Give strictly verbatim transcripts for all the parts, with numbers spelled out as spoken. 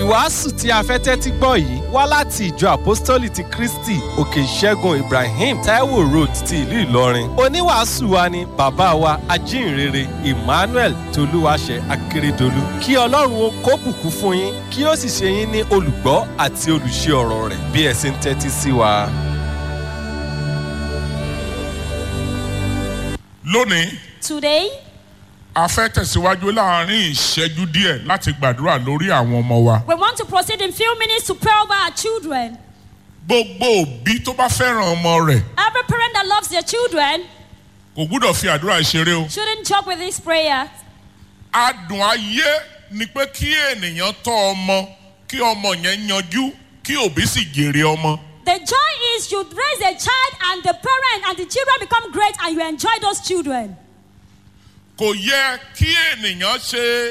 Ìwàásù tí a fẹ́ tẹ́tí gbọ́ yìí wá láti ìjọ Àpọ́stólì ti Kristi Òkè Ìṣẹ́gun Ibrahim Taiwo Road ti ìlú Ìlọrin. Oníwàásù wa ni bàbá wa Ajínrere Emmanuel Tolúwaṣẹ Akérédolú. Kí Ọlọ́run ó kó bùkún fún yín, kí ó sì ṣe yín ní olùgbọ́ àti olùṣe ọ̀rọ̀ rẹ̀ bí ẹ sì ń tẹ́tí sí wa. Lónìí. Today. A fẹ́ tẹ̀síwájú láàárín ìṣẹ́jú díẹ̀ láti gbàdúrà lórí àwọn ọmọ wa. We want to proceed in few minutes to pray over our children. Gbogbo òbí tó bá fẹ́ràn ọmọ rẹ̀. Every parent that loves their children. Kò gbúdọ̀ fi àdúrà ìṣeré o. Shouldn't joke with this prayer. Adùn ayé ni pé kí ènìyàn tọ́ ọmọ, kí ọmọ yẹn yanjú, kí òbí sì jèrè ọmọ. The joy is you raise a child and the parent and the children become great and you enjoy those children. Kò yẹ kí ènìyàn ṣe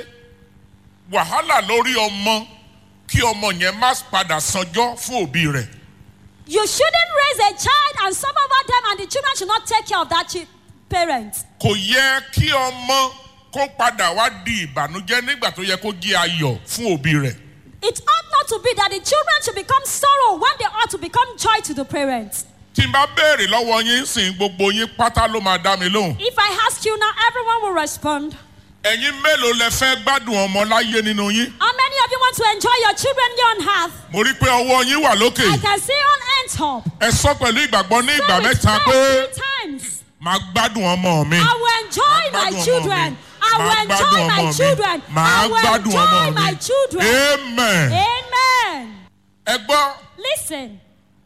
wàhálà lórí ọmọ kí ọmọ yẹn má padà sanjọ́ fún òbí rẹ̀. You shouldn't raise a child and suffer over them and the children should not take care of that chi- parent. Kò yẹ kí ọmọ kó padà wá di ìbànújẹ́ nígbà tó yẹ kó jẹ́ ayọ̀ fún òbí rẹ̀. It ought not to be that the children should become sorrow when they ought to become joy to the parents. Tí n bá béèrè lọ́wọ́ yín sìn gbogbo yín pátá ló máa dá mi lóhùn. If I ask you now, everyone will respond. Ẹ̀yin mélòó lẹ fẹ́ gbádùn ọmọ láyé nínú yín? How many of you want to enjoy your children here on earth? Mo rí pé ọwọ́ yín wà lókè. I can see all hands up. Ẹ sọ pẹ̀lú ìgbàgbọ́ ní ìgbà Say it mẹ́ta five, pé three times. màá gbádùn ọmọ mi. I will enjoy my gbádùn ọmọ children. mi. I will Màá enjoy gbádùn my ọmọ mi. children. Màá I will gbádùn ọmọ enjoy mi. my children. Amen. Amen. Ẹ gbọ́, Listen,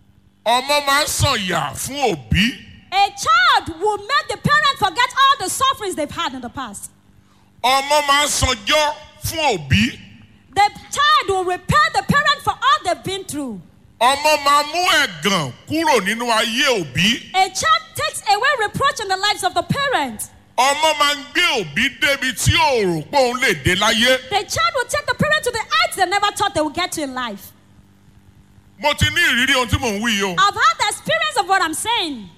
ọmọ máa ń sànyà fún òbí. a child will make the parent forget all the sufferings they've had in the past. Ọmọ máa ń sanjọ́ fún òbí. The child will repay the parent for all they've been through. Ọmọ máa mú ẹ̀gàn kúrò nínú ayé òbí. A child takes away reproach in the lives of the parent. Ọmọ máa ń gbé òbí débi tí ò rò pé òun lè dé láyé. The child will take the parent to the heights they never thought they would get to in life. Mo ti ní ìrírí ohun tí mò ń wí yìí o. I've had the experience of what I'm saying.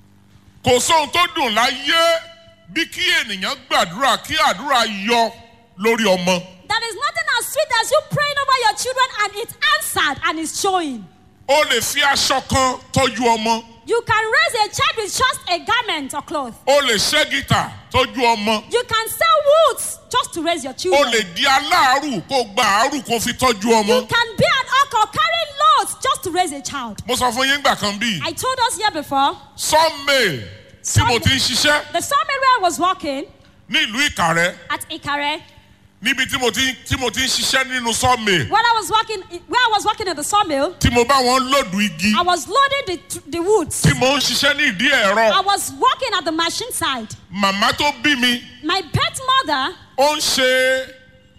Kò sóhun tó dùn láyé bí kí ènìyàn gbàdúrà kí àdúrà yọ lórí ọmọ. There is nothing as sweet as you praying over your children and it's answered and it's showing. O lè fi aṣọ kan tọ́jú ọmọ. You can raise a child with just a garment or cloth. O lè ṣẹ́ gítà tọ́jú ọmọ. You can sell woods just to raise your O children. lè di aláàárù kó gba àárù kó fi tọ́jú You ọmọ. can be an uncle carrying loads just to raise a child. Mo sọ fún yín gbà kan bíi. I told us here before, Sawmill tí mo ti ń ṣiṣẹ́ the sawmill where I was working ní ìlú Ìkàrẹ́ at Ikare, níbi tí mo ti tí mo ti ń ṣiṣẹ́ nínú sawmill when I was working, where I was working at the sawmill, tí mo bá wọn lòdù igi I was loading the, the woods. tí mo ń ṣiṣẹ́ ní ìdí I ẹ̀rọ. was working at the machine side. Màmá tó bí mi My pet mother, ó ń ṣe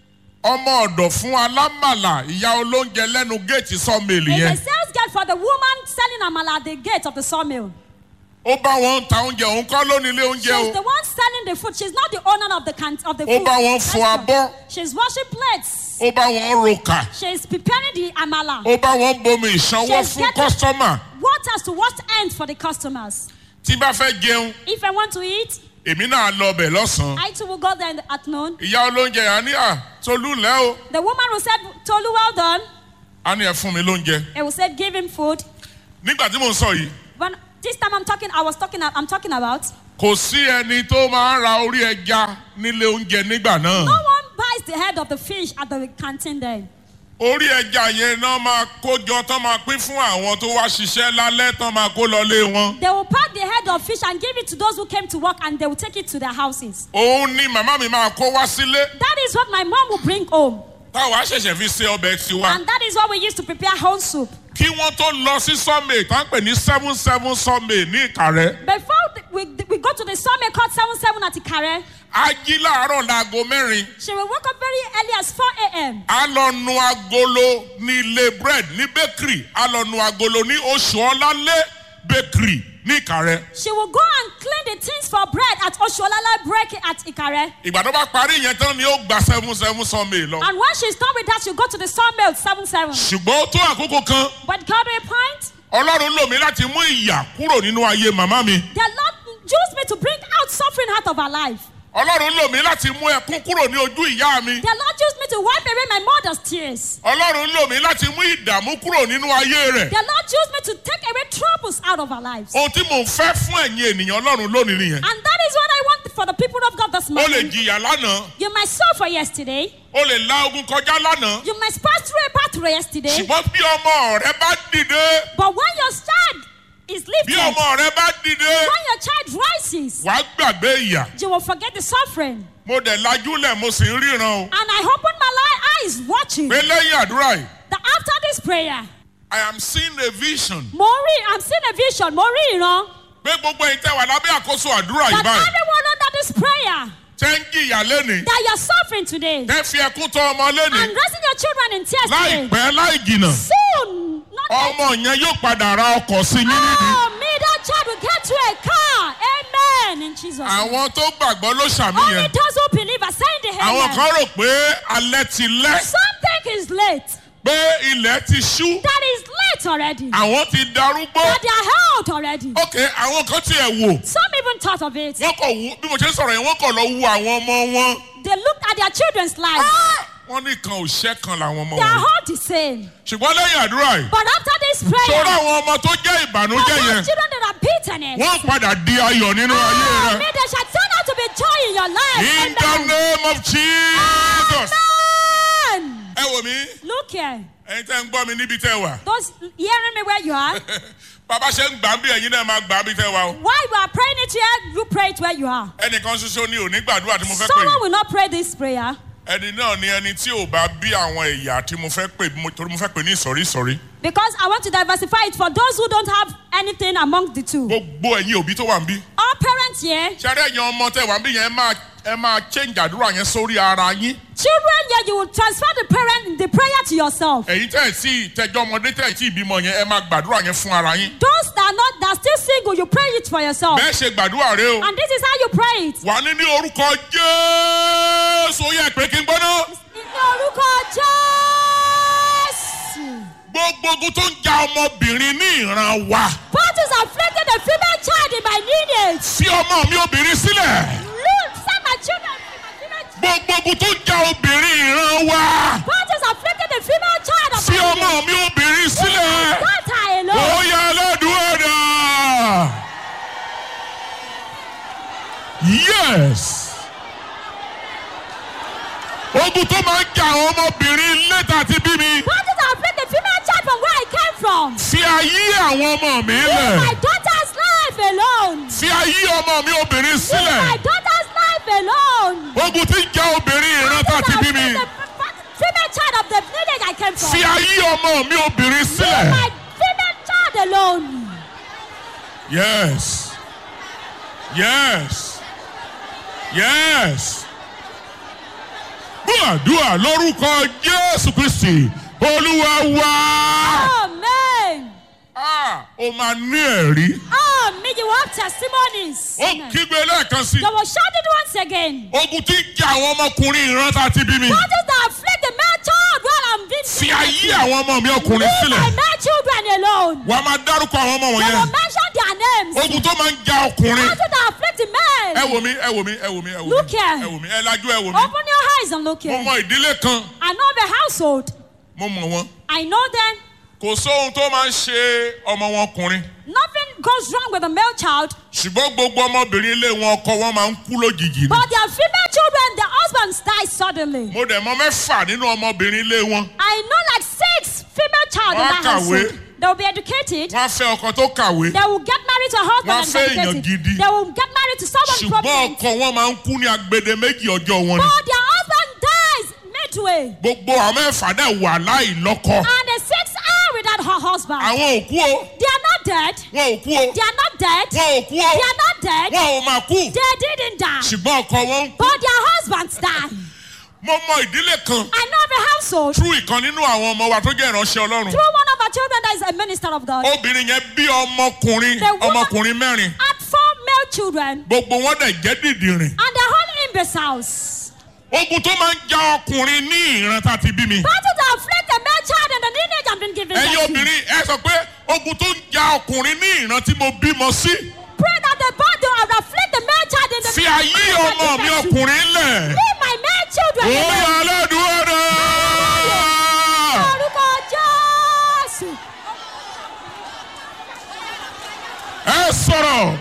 ọmọ ọ̀dọ̀ fún alámàlà ìyá olóúnjẹ lẹ́nu géètì sawmill is a yẹn. sales girl for the woman selling amala at the gate of the sawmill. Ó bá wọn ta oúnjẹ òun kọ́ lónìí ilé oúnjẹ She's o. the one selling the food. She's not the owner of the can of the Ó food. bá wọn fọ restaurant. abọ́. She's washing plates. Ó bá wọn roka. She's preparing the amala. Ó bá wọn bomi ìsanwó She's fún getting- kọ́sítọ́mà. Waters to wash ends for the customers. Tí bá fẹ́ jẹun If I want to eat, èmi náà lọ bẹ̀ lọ́sàn-án. I too will go there in the afternoon. Ìyá olóúnjẹ yẹn á ní à Tolú lẹ́ o. The woman will say, Tolu, well done. Á ní ẹ fún mi lóúnjẹ. I will say, give him food. Nígbà tí mò ń sọ yìí, When this time I'm talking, I was talking, I'm talking about. kò sí ẹni tó máa ń ra orí ẹja nílé oúnjẹ nígbà No náà. one buys the head of the fish at the canteen there. Orí ẹja yẹn náà máa kójọ tán máa pín fún àwọn tó wá ṣiṣẹ́ lálẹ́ tán máa kó lọ lé wọn. They will pack the head of fish and give it to those who came to work and they will take it to their houses. Òun ni màmá mi máa kó wá sílé. That is what my mom will bring home. Táwa ṣẹ̀ṣẹ̀ fi ṣe ọbẹ̀ tiwa. And that is what we used to prepare whole soup. Kí wọ́n tó lọ sí sawmill tá ń pè ní seven seven sawmill ní Ìkàrẹ́. Before we, we go to the sawmill called seven seven at Ikare, Á jí láàárọ̀ láago mẹ́rin. she will wake up very early as four a.m. Á lọ nu agolo ní ilé bread ní bakery. Á lọ nu agolo ní Oṣuọlálé bakery ní Ìkàrẹ́. She will go and clean the things for bread at Oshuolala Break at Ikare. Ìgbà tó bá parí ìyẹn tán ni ó gba seven seven sawmill lọ. And when she's done with that, she'll go to the sawmill seven seven. Ṣùgbọ́n ó tó àkókò kan. But God will point, Ọlọ́run lò mí láti mú ìyà kúrò nínú ayé màmá mi. the Lord used me to bring out suffering out of her life. Ọlọ́run lò mí láti mú ẹkún kúrò ní ojú ìyá mi. The Lord used me to wipe away my mother's tears. Ọlọ́run lò mí láti mú ìdààmú kúrò nínú ayé rẹ̀. The Lord used me to take away troubles out of our lives. Ohun tí mò ń fẹ́ fún ẹ̀yin ènìyàn Ọlọ́run lónìí nìyẹn. And that is what I want for the people of God this O lè morning. jìyà lánàá. You might suffer yesterday. O lè la ogun kọjá lánàá. You might pass through a pathway yesterday. Ṣùgbọ́n bí ọmọ rẹ bá dìde. But when your child is Bí lifted, ọmọ rẹ bá dìde. when your child rises, Wàá gbàgbé ìyà. you will forget the suffering. Mo dẹ̀ lajúlẹ̀ mo sì ń ríran o. And I open my li- eyes watching Pé lẹ́yìn àdúrà yìí. that after this prayer, I am seeing a vision. mo rí, I'm seeing a vision, mo rí ìran, Pé gbogbo ẹ̀yin tẹ́ wà lábẹ́ àkóso àdúrà yìí that báyìí. everyone under this prayer Tẹ́ ń jìyà lénìí. that you're suffering today Tẹ́ fi ẹkún tọ́ ọmọ and lénìí. raising your children in tears today. Láìpẹ́ láì jìnà. Soon, not later. Ọmọ yẹn yóò padà ra ọkọ̀ sí yín nídìí. Oh, me, that child will get to a car. Amen. In Jesus' name. Àwọn tó gbàgbọ́ ló ṣàmì Only yẹn. those who believe are saying the Àwọn amen. kan rò pé alẹ́ ti lẹ́. Something is late. Pé ilẹ̀ ti ṣú. That is late already. Àwọn ti darúgbó. That they are held already. Ok, àwọn kan tiẹ̀ wò. Some even thought of it. Wọ́n kọ̀ wú bí mo ṣe ń sọ̀rọ̀ yẹn wọ́n kọ̀ lọ wú àwọn ọmọ wọn. They looked at their children's lives. Wọ́n ní kan ò ṣẹ́ kan làwọn ọmọ They are wọn. all the same. Ṣùgbọ́n lẹ́yìn àdúrà yìí. But after this prayer, Sọ̀rọ̀ àwọn ọmọ tó jẹ́ for ìbànújẹ́ those yẹn. children that are bitterness, Wọ́n padà di ayọ̀ nínú ayé oh, rẹ. may they shall turn out to be joy in your life. In the Amen. name of Jesus. Amen. Ẹ wò mí, Look here. ẹ̀yin tẹ́ ń gbọ́ mi níbi tẹ́ wà. Those hearing me where you are, Bàbá ṣe ń gbà ń bí ẹ̀yin náà máa gbà ń bí tẹ́ wà o. while you are praying it here, you pray it where you are. Ẹnìkan ṣoṣo ni ò ní gbàdúrà tí mo fẹ́ pè Someone yín. will not pray this prayer Ẹni náà ni ẹni tí ò bá bí àwọn ẹ̀yà tí mo fẹ́ pè mo- torí mo fẹ́ pè ní ìsọ̀rí ìsọ̀rí. because I want to diversify it for those who don't have anything among the two. Gbogbo ẹ̀yin òbí tó wà ń bí. All parents here, Ṣẹ́rẹ́ ẹ̀yin ọmọ tẹ́ wà ń bí yẹn ẹ máa ẹ máa change àdúrà yẹn sórí ara yín. children here, you will transfer the parent the prayer to yourself. Ẹ̀yin tẹ́ ẹ̀ tí tẹjọ́ ọmọdé tẹ́ ẹ̀ tí ìbímọ yẹn ẹ máa gbàdúrà yẹn fún ara yín. Those that are not that are still single, you pray it for yourself. Bẹ́ẹ̀ ṣe gbàdúrà rẹ o. And this is how you pray it. Wà ní ní orúkọ Jésù ó yẹ pé kí n gbọ́ná. Ní orúkọ Jésù. Gbogbo ogun tó ń ja ọmọbìnrin ní ìran wa. Battles afflicting the female child in my lineage. Fi ọmọ mi obìnrin sílẹ̀. Look, send my children to my female child. Gbogbo ogun tó ń ja obìnrin ìran wa. Battles afflicting the female child of Fi my lineage. ọmọ mi obìnrin sílẹ̀. Daughter alone. Ó yẹ aládùúgbò náà. Yes. Ogun tó máa ń ja àwọn ọmọbìnrin lẹ́tà ti bí mi. Battles afflict the female child from where I came from. Fi ayé àwọn ọmọ mi Leave lẹ̀. my daughter's life alone. Fi ayé ọmọ mi obìnrin Leave my sílẹ̀. daughter's life alone. Ogun tí ń ja obìnrin ìran tá ti bí mi. The female child of the lineage I came from. Fi ayé ọmọ mi obìnrin Leave sílẹ̀. my female child alone. Yes. Yes. Yes. Gbàdúrà lórúkọ Jésù Kristi Olúwa wa. Amen. Ah, o máa ní ẹ̀rí. Amen. You have testimonies. Ó Amen. kígbe lẹ́ẹ̀kan sí. You will shout it once again. Ogun tí ń ja àwọn ọmọkùnrin ìran tá ti bí mi. Battles that afflict the male child while I'm being Fi ayé àwọn ọmọ mi ọkùnrin Leave my sílẹ̀. male children alone. Wà á máa dárúkọ àwọn ọmọ You will wọ̀nyẹn. mention their names. Ogun tó máa ń ja ọkùnrin. Battles that afflict the men. Ẹ wò mí, ẹ wò mí, ẹ wò mí, ẹ wò mí. Look here. Ẹ wò mí, ẹ lajú ẹ wò mí. Open your eyes and look Mo here. mọ ìdílé kan, I know the household. mo mọ̀ wọ́n. I know them. Kò sóhun tó máa ń ṣe ọmọ wọn ọkùnrin. Nothing goes wrong with a male child, Ṣùgbọ́n gbogbo ọmọbìnrin ilé wọn ọkọ wọn máa ń kú lójijì ni. but their female children, their husbands die suddenly. Mo dẹ̀ mọ mẹ́fà nínú ọmọbìnrin ilé wọn. I know like six female child in Wọ́n á that household. kàwé. They will be educated. Wọ́n á fẹ́ ọkọ tó kàwé. They will get married to a husband Wọ́n á and fẹ́ be èèyàn educated. gidi. They will get married to someone Ṣùgbọ́n prominent. ọkọ wọn máa ń kú ní agbede méjì ọjọ́ wọn ni. But their husband dies midway. Gbogbo àwọn mẹ́fà dẹ̀ wà láì lọ́kọ. And the six are without her husband. Àwọn òkú o. They are not dead. Wọn ò kú o. They are not dead. Wọn ò kú They o. are not dead. Wọn ò máa kú. They didn't die. Ṣùgbọ́n ọkọ wọn ń kú. But their husbands die. Mo mọ ìdílé kan. I know of a household. Trú ìkan nínú àwọn ọmọ wa tó jẹ́ ìránṣẹ́ Ọlọ́run. Through one of our children that is a minister of God. Obìnrin yẹn bí ọmọkùnrin The woman- ọmọkùnrin mẹ́rin. Had four male children. Gbogbo wọn dẹ̀ jẹ́ dìdìrìn. And they're all imbeciles. Ogun tó máa ń ja ọkùnrin ní ìran tá ti bí mi. Battles that afflict a male child and the lineage I've been given. Ẹ̀yin them to. obìnrin ẹ sọ pé ogun tó ń ja ọkùnrin ní ìran tí mo bímọ sí. Pray that the the body or afflict the male child in the Fi ayé ọmọ mi ọkùnrin lẹ̀. Leave my male children Ó alone. yá aládùúgbò náà. Orúkọ Jésù. Ẹ sọ̀rọ̀.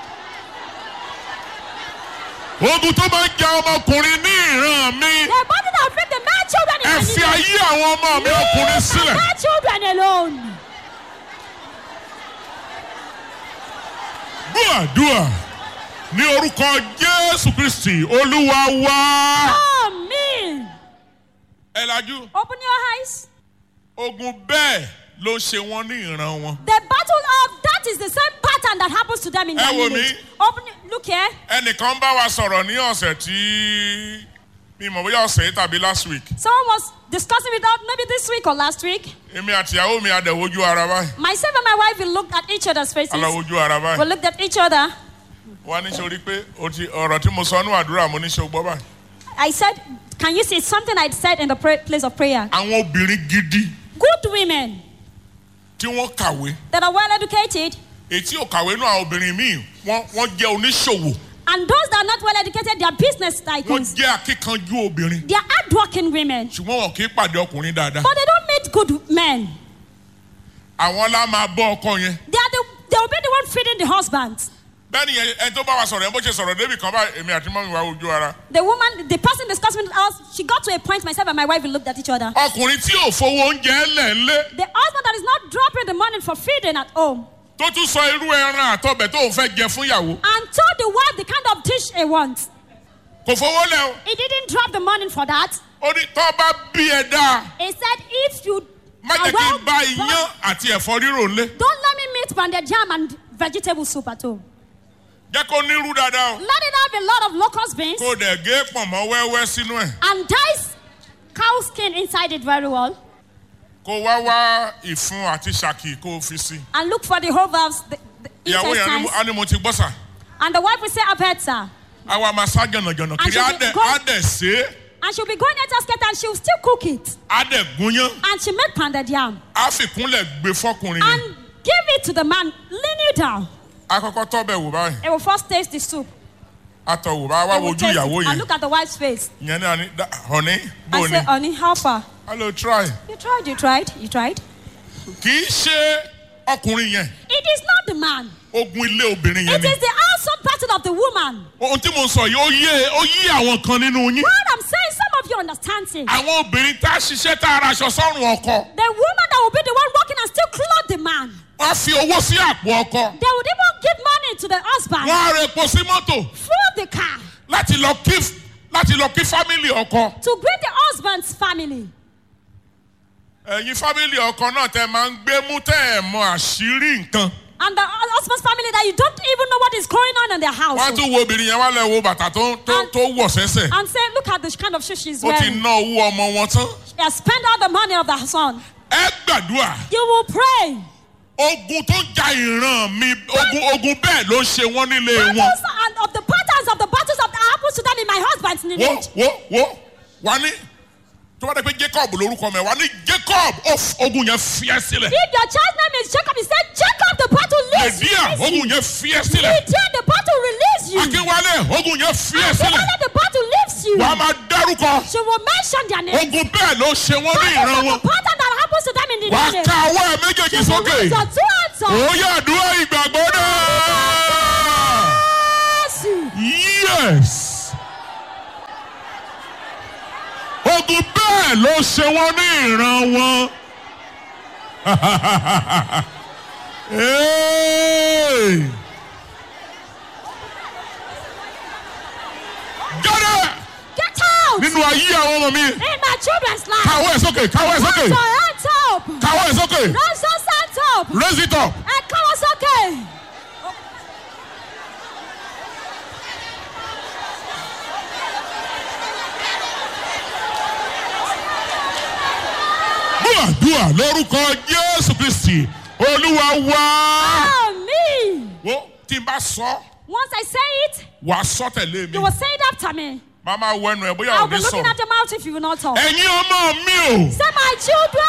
Ogun tó máa ń ja ọmọkùnrin ní ìran mi. The body that afflict the male children in Ẹ my fi lineage. ayé àwọn ọmọ mi ọkùnrin Leave my sílẹ̀. male children alone. Gbọ́ àdúrà ní orúkọ Jésù Kristi Olúwa wa. Amen. Ẹ lajú. Open your eyes. Ogun bẹ́ẹ̀ ló ṣe wọ́n ní ìran wọn. The battle of that is the same pattern that happens to them in Ẹ their wò lineage. mí. Open, look here. Ẹnìkan bá wa sọ̀rọ̀ ní ọ̀sẹ̀ tí mi mọ̀ bóyá ọ̀sẹ̀ yìí tàbí last week. Someone was discussing with us maybe this week or last week. Èmi àti ìyàwó mi adẹ̀wojú ara báyìí. Myself and my wife, we looked at each other's faces. Aláwojú ara We báyìí. looked at each other. Wọ́n ní sori pé o ti ọ̀rọ̀ tí mo sọ nínú àdúrà mo ní ṣe o gbọ́ báyìí. I said, can you see something I said in the pray- place of prayer? Àwọn obìnrin gidi Good women tí wọ́n kàwé. that are well educated Ètí ò kàwé náà àwọn obìnrin míì wọ́n wọ́n jẹ́ oníṣòwò. and those that are not well educated, they are business Wọ́n tycoons. jẹ́ akíkanjú obìnrin. They are hardworking women, Ṣùgbọ́n wọn kì í pàdé ọkùnrin dáadáa. but they don't meet good men. Àwọn lá máa bọ́ ọkọ yẹn. They are the, they will be the one feeding the husband. Bẹ́ẹ̀ni yẹn ẹni tó bá wa sọ̀rọ̀ yẹn bó ṣe sọ̀rọ̀ débì kan bá èmi àti mọ́mi wa ojú ara. The woman, the person discussing with us, she got to a point, myself and my wife, we looked at each other. Ọkùnrin tí ò fowó oúnjẹ lẹ̀ ńlé The husband that is not dropping the money for feeding at home tó tún sọ irú ẹran àtọbẹ̀ tó ń fẹ́ jẹ fún ìyàwó. and told the wife the kind of dish he wants. Kò fowó lẹ̀ o. He didn't drop the money for that. Ó ní tó bá bí ẹ dáa. He said, if you Má are jẹ́ kí well n bá iyán born, àti ẹ̀fọ́ rírò ńlé. don't let me meet pounded jam and vegetable soup at home. Jẹ́ kó nírú dáadáa o. Let it have a lot of locust beans Kó dẹ̀ gé pọ̀nmọ́ wẹ́wẹ́ sínú ẹ̀. and dice cow skin inside it very well. Kó wá wá ìfun àti ṣàkì kó o fi sí. And look for the whole valves, the, the Ìyàwó yẹn intestines. á ní mo ti gbọ́ sà. And the wife will say, I've heard, sir. Àwa máa sá jọ̀nàjọ̀nà kiri she'll á be dẹ̀ going- á dẹ̀ sé. And she'll be going at her skirt and she'll still cook it. Á dẹ̀ gúnyán. And she made pounded yam. Á fìkúnlẹ̀ gbé fọ́kùnrin yẹn. And give it to the man. Lean you down. Á kọ́kọ́ tọ́bẹ̀ wò báyìí. He will first taste the soup. Á tọ̀ wò bá wá He will wojú taste ìyàwó it and yẹn. look at the wife's face. Ìyẹn náà ní dá- honey I bó say, ni. honey, how far? Hello try. You tried, you tried, you tried. Kì í ṣe ọkùnrin yẹn. It is not the man. Ogun ilé obìnrin yẹn It ni. is the household battle of the woman. Ohun tí mo sọ yìí ó yé ó yí àwọn kan nínú yín. What I'm saying, some of you understand it. Àwọn obìnrin tá a ṣiṣẹ́ tá a raṣọ sọ́run ọkọ. The woman that will be the one working and still clothe the man. Wọ́n á fi owó sí àpò ọkọ. They would even give money to the husband. Wọ́n á ra epo sí mọ́tò Fuel the car láti lọ kí láti lọ kí fámìlì ọkọ. to greet the husband's family. Ẹ̀yin fámìlì ọkọ náà tẹ máa ń gbé mú tẹ́ ẹ̀ mọ àṣírí nǹkan. And the husband's family that you don't even know what is going on in their house. Wọ́n á tún wo obìnrin yẹn wá lẹ̀ wo bàtà tó tó tó wọ̀ sẹ́sẹ̀. And say, look at the kind of shoes she's Ó ti wearing. ná owó ọmọ wọn tán. She has spent all the money of the son. Ẹ gbàdúrà. You will pray. Ogun tó ń ja ìran mi ogun ogun bẹ́ẹ̀ ló ń ṣe wọ́n nílé wọn. Battles and of the patterns of the battles of the happens to them in my husband's Wo lineage. wo wo wà ní tó bá dé pé Jacob lórúkọ mẹ́ wà ní Jacob ó f- ogun yẹn fiyẹ́ sílẹ̀. If your child's name is Jacob, he said, Jacob, the battle leaves you. Lèdíà ogun yẹn fiyẹ́ sílẹ̀. Lydia, the battle release you. Akínwálé ogun yẹn fiyẹ́ sílẹ̀. Whenever the battle leaves you, Wà á máa dárúkọ. she will mention their name. Ogun bẹ́ẹ̀ ló ṣe wọ́n ní ìran Battles of wọn. the pattern that happens to them in the Wà á lineage. ka ọwọ́ ẹ̀ méjèèjì She will sókè. raise your two hands up. Ó yá àdúrà ìgbàgbọ́ náà. Yes. Ogun bẹ́ẹ̀ ló ṣe wọ́n ní ìran wọn. Hey. Jáde Get out nínú ayé àwọn ọmọ mi. in my children's life. Káwọ́ ẹ̀ sókè, káwọ́ ẹ̀ Raise sókè, your hands up. káwọ́ ẹ̀ sókè. Raise your hands up. Raise it up. And come on, okay. Gbàdúrà lórúkọ Jésù Kristi Olúwa wá. Amen. Wo tí n bá sọ, Once I say it, wà á sọ tẹ̀lé mi. you will say it after me. Màmá wọ ẹnu ẹ̀ bóyá I'll ò be ní looking sọ̀rọ̀. at your mouth if you will not talk. Ẹ̀yin ọmọ mi o. Say, my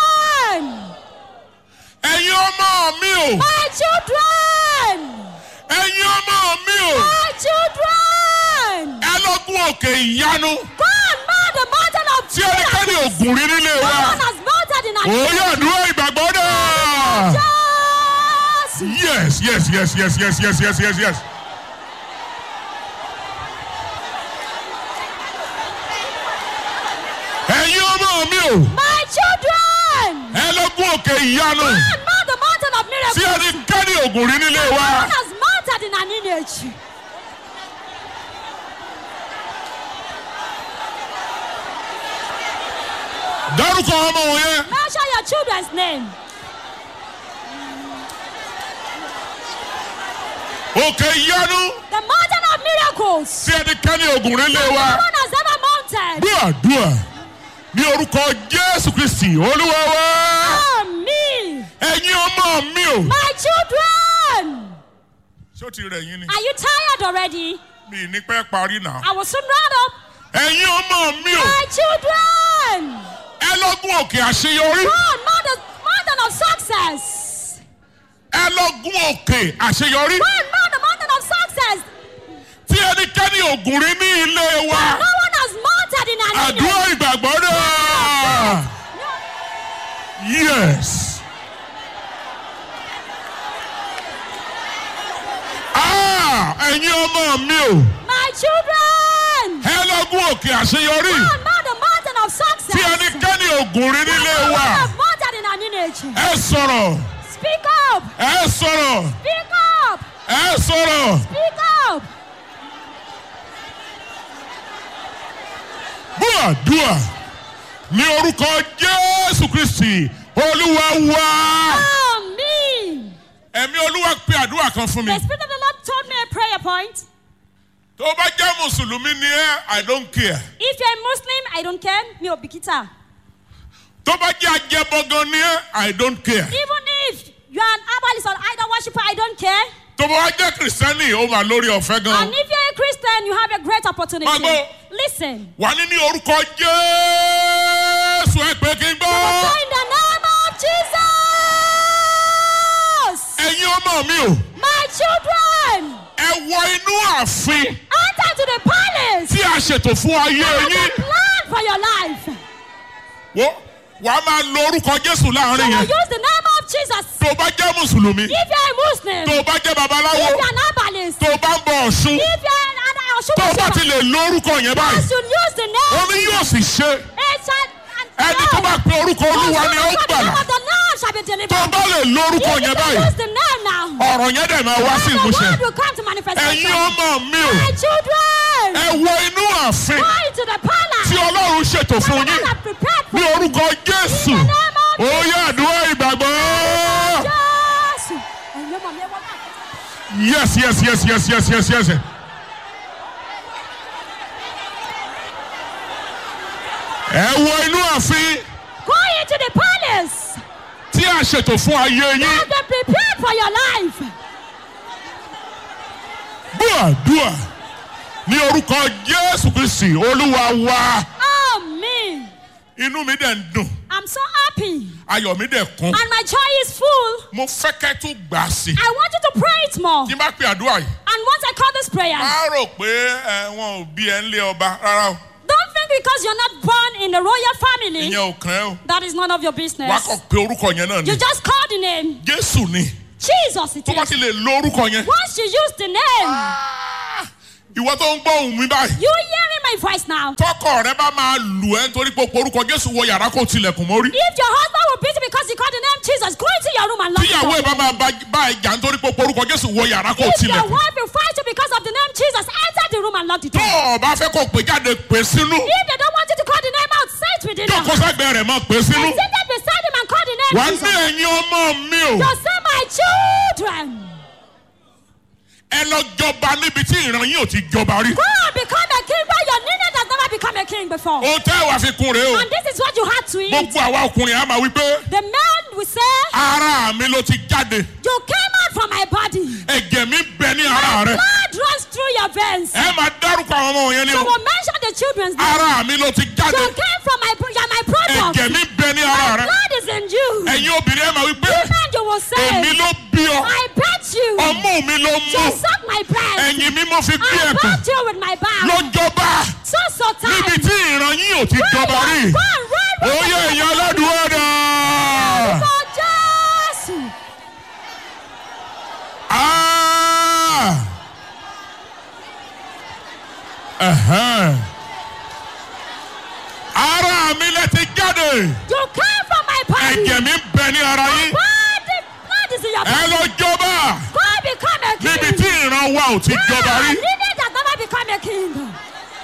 children. Ẹ̀yin ọmọ mi o. My children. ẹ̀yin ọmọ mi o. My children. ẹ lọ gún òkè ìyanu. Go and mount the mountain of tí ẹnikẹ́ni miracles. ògùn rí nílé No wa. one has mounted in our òye àdúrà ìgbàgbọ́ náà. Jesus. yes yes yes yes yes yes yes yes yes. ẹ̀yin ọmọ mi o. My children. ẹ lọ gún òkè ìyanu. Go and mount the mountain of miracles. tí ẹnikẹ́ni ògùn rí nílé No wa. one has mounted in our lineage. dárúkọ ọmọ wọn yẹn. Mention your children's name. òkè ìyanu. The mountain of miracles. tí ẹnikẹ́ni ògùn rí nílé No wa. one has ever mounted. gbọ́ àdúrà ní orúkọ Jésù Kristi Olúwa wa. Amen. ẹ̀yin ọmọ mi o. My children. ṣé o ti rẹ̀ yín ni. Are you tired already? mi ní pẹ́ parí náà. I will soon round up. ẹ̀yin ọmọ mi o. My children. ẹ lọ gún òkè àṣeyọrí. Go on, mountain, mountain of success. ẹ lọ gún òkè àṣeyọrí. Go on, mount the mountain of success. tí ẹnikẹ́ni ògùn rí ní ilé wa. No one has mounted in our àdúrà lineage. ìgbàgbọ́ náà. No. yes. ah ẹ̀yin ọmọ mi o. My children. ẹ lọ gún òkè àṣeyọrí. Go on, mount the mountain of success. tí ẹnikẹ́ni ògùn rí nílé No one wa. has mounted in our lineage. ẹ sọ̀rọ̀. Speak up. ẹ sọ̀rọ̀. Speak up. ẹ sọ̀rọ̀. Speak up. bú àdúrà ní orúkọ Jésù Kristi Olúwa wa. Amen. ẹ̀mí Olúwa pe àdúrà kan fún mi. The Spirit of the Lord told me a prayer point. tó bá jẹ́ mùsùlùmí ni ẹ́ I don't care. If you're a Muslim, I don't care. Mi ò bìkítà. tó bá jẹ́ ajẹ́bọ̀gan ni ẹ́ I don't care. Even if you are an herbalist or idol worshiper, I don't care. tó bá jẹ́ kìrìsìtẹ́nì ó máa lórí ọ̀fẹ́ And gan. if you're a Christian, you have a great opportunity. Magbo. Listen. wà ní ní orúkọ Jésù ẹ pé kí n So gbọ́. in the name of Jesus, ẹ̀yin ọmọ mi o. my children, ẹ wọ inú ààfin enter to the palace. tí a ṣètò fún ayé Have a yín. plan for your life. Wo- wàá máa lo orúkọ Jésù So láàrin you yẹn. use the name of Jesus. tó bá jẹ́ mùsùlùmí. If you're a Muslim, tó bá jẹ́ babaláwo. if you're an herbalist, tó bá ń bọ Ọ̀ṣun. if you're an an Osun tó bá ti worshiper, lè lórúkọ yẹn you báyìí. should use the name. omi yóò sì ṣe. It's an- an- ẹni tó bá pe orúkọ Olúwa ni ó the name gbàlà. of the Lord shall be delivered. tó bá lè lórúkọ If yẹn you báyìí. use the name now, ọ̀rọ̀ yẹn dẹ̀ máa wá sí then the ìmúṣẹ. word will come to manifestation. ẹ̀yin ọmọ mi o. My children, ẹ wọ inú ààfin go into the palace. tí Ọlọ́run ṣètò that fún the yín. Lord has prepared for ní you. orúkọ Jésù. In the name of ó yá àdúrà ìgbàgbọ́. Jesus. Ẹ̀yin ọmọ mi, ẹ wọ náà. yes yes yes yes yes yes yes. ẹ wọ inú ààfin Go into the palace. tí a ṣètò fún ayé yín. Have been prepared for your life. gbọ́ àdúrà ní orúkọ Jésù Kristi Olúwa wa. Amen. inú mi dẹ̀ ń dùn I'm so happy. ayọ̀ mi dẹ̀ kún. And my joy is full. mo fẹ́ kẹ́ tún gbà á sí. I want you to pray it more. tí n bá pe àdúrà yìí. And once I call this prayer, má rò pé ẹ, wọn ò bí ẹ ń lé ọba rárá o. don't think because you're not born in the royal family, ìyẹn ò kàn ẹ́ o. that is none of your wàá business. kàn pé orúkọ yẹn náà ni. You just call the name. Jésù ni. Jesus it tó bá is. ti lè lo orúkọ yẹn. Once you use the name, Ah, ìwọ tó ń gbọ́ ohùn mi báyìí. you hearing my voice now. tọkọ rẹ bá máa lù ẹ́ nítorí pé orúkọ Jésù wọ yàrá kó tilẹ̀kùn mórí. If your husband will beat you because you call the name Jesus, go into your room and lock tíyàwó ẹ the bá door. máa bá- bá ẹ jà nítorí pé orúkọ Jésù wọ yàrá kó If your tilẹ̀kùn. wife will fight you because of the name Jesus, enter the room and lock the tó door. o bá fẹ́ kó pè jáde pè sínú. If they don't want you to call the name out, say it within them. jókòó sẹ́gbẹ̀ẹ́ rẹ̀ máa pè sínú. And sit there beside him and call the name wà á ní Jesus. ẹ̀yin ọmọ mi o. You say, my children, ẹ lọ jọba níbi tí ìran yín ò ti jọba rí. go and become a king where your lineage has never become a king before. ohun tẹ́ wàá fi kún rèé o. And this is what you had to eat. gbogbo àwa ọkùnrin á máa wí pé The man will say, ara mi ló ti jáde. you came out from my body. ẹ̀jẹ̀ mi bẹ ní ara rẹ. Blood runs through your veins. ẹ máa dárúkọ àwọn ọmọ yẹn ni You o. will mention the children's name. ara mi ló ti You jáde. came from my, you're my product. ẹ̀jẹ̀ mi bẹ ní ara rẹ. Blood is in you. ẹ̀yin obìnrin ẹ máa wí pé Women, you will say, èmi ló bí ọ. I bet you. ọmú mi ló Your mú. son ò ti jọba rí. Go and reign with Oyè èèyàn aládùúgbò dà. for Jesus. Ah! Ẹ̀hẹ́n. Ara mi lẹ ti jáde. You came from my body. Ẹ̀jẹ̀ mi ń bẹ ní ara My yín. body, blood is in your Ẹ body. lọ jọba. Go and become a king. Níbi tí ìran wa ò ti jọba Yeah, rí. leaders has never become a king.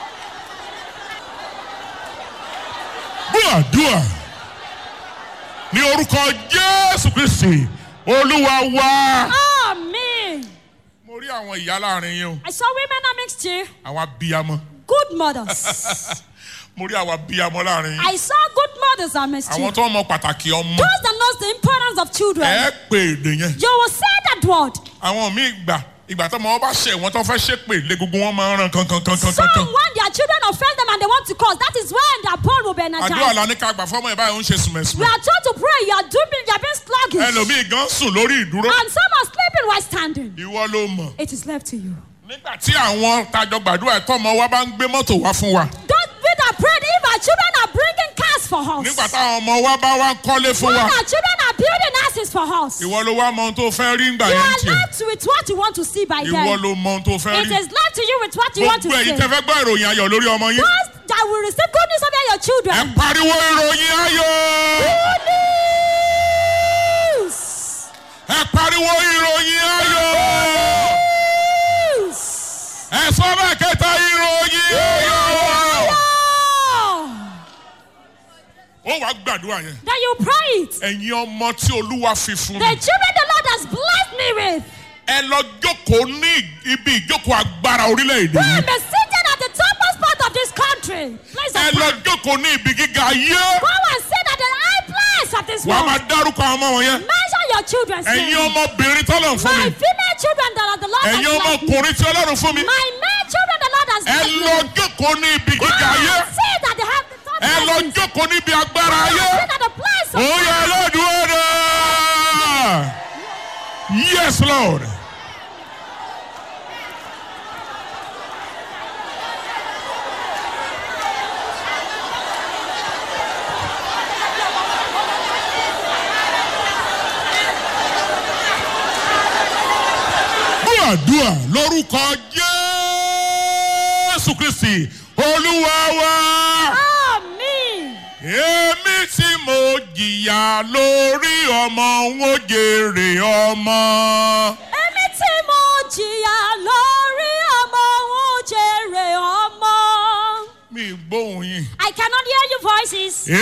Gbàdúrà ní orúkọ Jésù Kristi Olúwa wa. Amen. Mo rí àwọn ìyá láàrin yín o. I saw women amongst you, Àwọn abiyamọ. good mothers. Mo rí àwọn abiyamọ láàrin yín. I saw good mothers amongst you. Àwọn tó mọ pàtàkì ọmọ. Those that knows the importance of children. Ẹ pè èdè yẹn. You will say that word. Àwọn míì gbà ìgbà tó mọ wọn bá ṣe wọn tó fẹ́ ṣépè légungun wọn máa ń ràn kankan kankan Some kankan. when their children offend them and they want to curse, that is when their bone will be Àdúrà energized. la ní ká gbà fọ́mọ ẹ̀ báyìí ó ń ṣe We sùmẹ̀sùmẹ̀. are told to pray. You are doing. You are being sluggish. Ẹlòmíì gan sùn lórí ìdúró. And some are sleeping while standing. Ìwọ ló mọ̀. It is left to you. Nígbà tí àwọn tajọ gbàdúrà ẹ̀ tọ́mọ wa bá ń gbé mọ́tò wá fún wa. Don't be that prayed if our children are bringing cars for us. Nígbà táwọn ọmọ wa bá wá ń kọ́lé fún When wa. our children are building houses for us. Ìwọ ló wá mọ ohun tó fẹ́ rí ńgbà You yẹn are tiẹ̀. left with what you want to see by Ìwọ them. ló mọ ohun tó fẹ́ It rí. is left to you with what you want to Gbogbo see. ẹ̀yin tẹ́ fẹ́ gbọ́ ìròyìn ayọ̀ lórí ọmọ yín. Those that will receive good news over your Ẹ children. pariwo ìròyìn ayọ̀. Good news. Ẹ pariwo ìròyìn ayọ̀. News. Ẹ sọ bẹ́ẹ̀ kẹta ìròyìn ayọ̀. Oh. Ó wàá gbàdúrà yẹn. Then you pray it. Ẹ̀yin ọmọ tí Olúwa fi fún The mi. children the Lord has blessed me with. Ẹ lọ jókòó ní ibi ìjókòó agbára orílẹ̀-èdè Will yìí. be seated at the topmost part of this country. Place Ẹ of lọ power. jókòó ní ibi gíga ayé. Go and sit at the high place of this Wàá world. máa dárúkọ àwọn ọmọ wọn yẹn. Mention your children's Ẹ̀yin name. ọmọbìnrin tọ́lọ̀ fún My mi. female children that are the Lord has Ẹ̀yin blessed me. ọmọkùnrin tí Ọlọ́run fún mi. My male children the Lord has Ẹ blessed lọ me. jókòó ní ibi Go gíga ayé. and sit at the high top Ẹ lọ places. jókòó níbi agbára Go and ayé. sit at the place of Ó yẹ power. Olódùmarè. Yes, Lord. Gbàdúrà lórúkọ Jésù Kristi Olúwa wa. Amen. Èmi tí mo jìyà lórí ọmọ ń ó jèrè ọmọ. Èmi tí mo jìyà lórí ọmọ òun jèrè ọmọ. Mi gbóhùn yín. I cannot hear your voices.